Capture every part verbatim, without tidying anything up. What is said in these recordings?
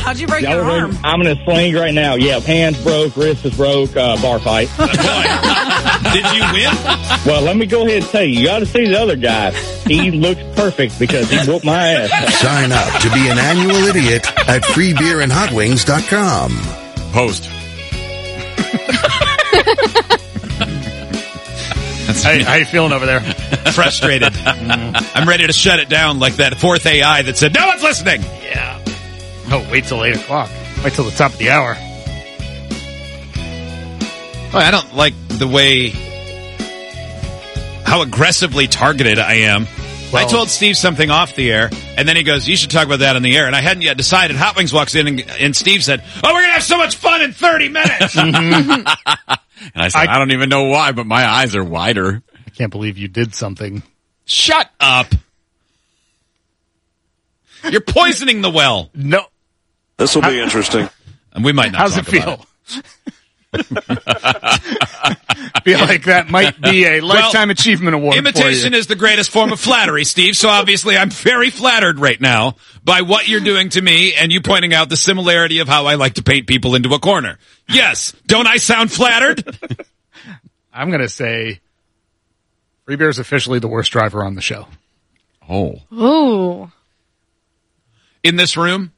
How'd you break Y'all your are- arm? I'm in a sling right now. Yeah, hands broke, wrist is broke, uh, bar fight. Did you win? Well, let me go ahead and tell you, you got to see the other guy. He looks perfect because he whooped my ass. Sign up to be an annual idiot at free beer and hot wings dot com. Host. Hey, how you feeling over there? Frustrated. I'm ready to shut it down like that fourth A I that said, no one's listening. Yeah. Oh, wait till eight o'clock. Wait till the top of the hour. Well, I don't like the way, how aggressively targeted I am. Well, I told Steve something off the air, and then he goes, you should talk about that on the air. And I hadn't yet decided. Hot Wings walks in, and, and Steve said, oh, we're going to have so much fun in thirty minutes. And I said, I, I don't even know why, but my eyes are wider. I can't believe you did something. Shut up. You're poisoning the well. No. This will be interesting. And we might not How's talk it feel? about Feel like that might be a Lifetime Well, Achievement Award Imitation for you. is the greatest form of flattery, Steve, so obviously I'm very flattered right now by what you're doing to me and you pointing out the similarity of how I like to paint people into a corner. Yes, don't I sound flattered? I'm going to say Free Beer is officially the worst driver on the show. Oh. Ooh. In this room?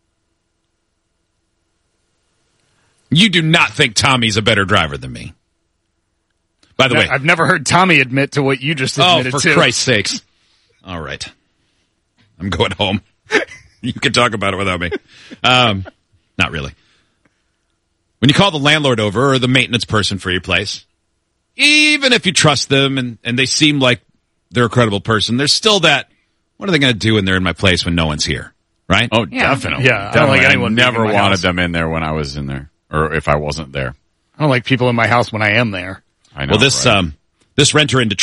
You do not think Tommy's a better driver than me. By the way. I've never heard Tommy admit to what you just admitted to. Oh, for to. Christ's sakes. All right. I'm going home. You can talk about it without me. Um, not really. When you call the landlord over or the maintenance person for your place, even if you trust them and, and they seem like they're a credible person, there's still that, what are they going to do when they're in my place when no one's here? Right? Oh, Yeah. definitely. Yeah, I don't Definitely. like anyone I being never in my wanted house. them in there when I was in there, or if I wasn't there. I don't like people in my house when I am there. I know. Well, this, right? um, this renter in Detroit